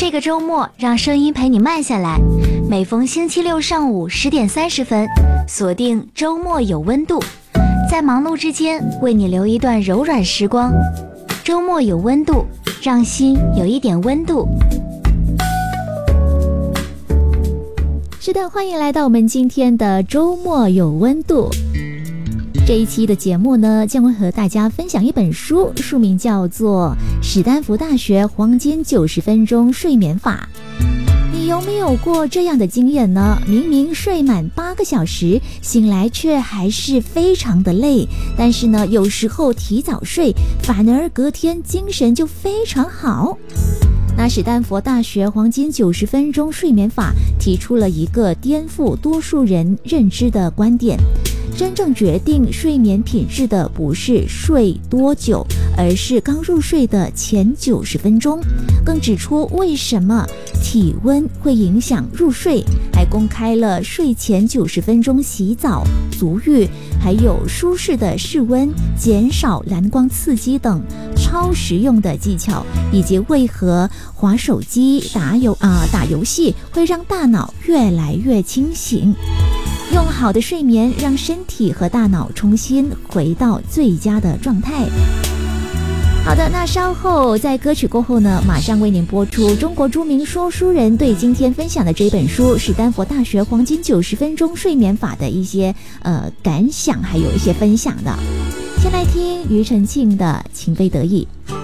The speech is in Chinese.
这个周末让声音陪你慢下来，每逢星期六上午10点30分，锁定周末有温度，在忙碌之间为你留一段柔软时光。周末有温度，让心有一点温度。 是的，欢迎来到我们今天的周末有温度。这一期的节目呢，将会和大家分享一本书，书名叫做《史丹福大学黄金90分钟睡眠法》。你有没有过这样的经验呢？明明睡满8个小时，醒来却还是非常的累，但是呢，有时候提早睡，反而隔天精神就非常好。那史丹佛大学黄金90分钟睡眠法提出了一个颠覆多数人认知的观点，真正决定睡眠品质的不是睡多久，而是刚入睡的前90分钟。更指出为什么体温会影响入睡，还公开了睡前90分钟洗澡、足浴，还有舒适的室温、减少蓝光刺激等超实用的技巧，以及为何滑手机、打游戏会让大脑越来越清醒。用好的睡眠让身体和大脑重新回到最佳的状态。好的，那稍后在歌曲过后呢，马上为您播出中国著名说书人对今天分享的这本书《史丹佛大学黄金90分钟睡眠法》的一些感想，还有一些分享的。先来听庾澄庆的《情非得已》。